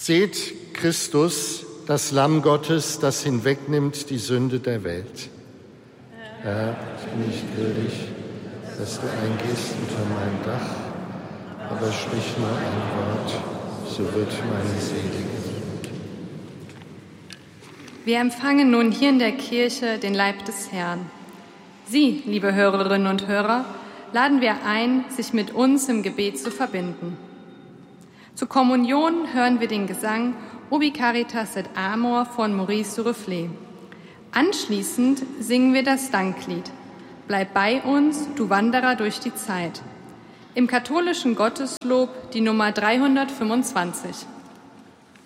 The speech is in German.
Seht Christus, das Lamm Gottes, das hinwegnimmt die Sünde der Welt. Herr, ich bin nicht würdig, dass du eingehst unter mein Dach, aber sprich nur ein Wort, so wird meine Seele gesund. Wir empfangen nun hier in der Kirche den Leib des Herrn. Sie, liebe Hörerinnen und Hörer, laden wir ein, sich mit uns im Gebet zu verbinden. Zur Kommunion hören wir den Gesang Ubi Caritas et Amor von Maurice Duruflé. Anschließend singen wir das Danklied Bleib bei uns, du Wanderer durch die Zeit. Im katholischen Gotteslob die Nummer 325.